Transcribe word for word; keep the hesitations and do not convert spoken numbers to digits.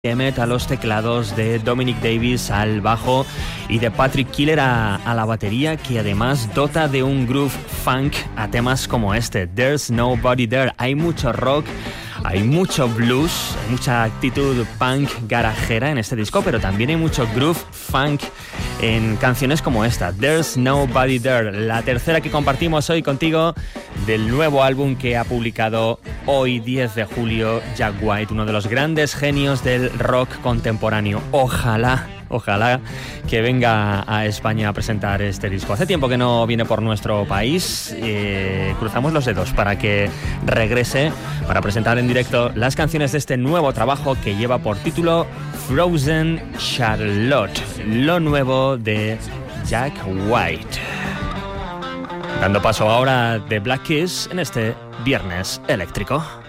Emmett a los teclados, de Dominic Davis al bajo y de Patrick Killer a, a la batería, que además dota de un groove funk a temas como este, There's Nobody There. Hay mucho rock, hay mucho blues, hay mucha actitud punk garajera en este disco, pero también hay mucho groove funk en canciones como esta, There's Nobody There, la tercera que compartimos hoy contigo del nuevo álbum que ha publicado hoy, diez de julio, Jack White, uno de los grandes genios del rock contemporáneo. Ojalá, ojalá que venga a España a presentar este disco. Hace tiempo que no viene por nuestro país, eh, cruzamos los dedos para que regrese para presentar en directo las canciones de este nuevo trabajo que lleva por título Frozen Charlotte, lo nuevo de Jack White. Dando paso ahora de Black Keys en este Viernes Eléctrico.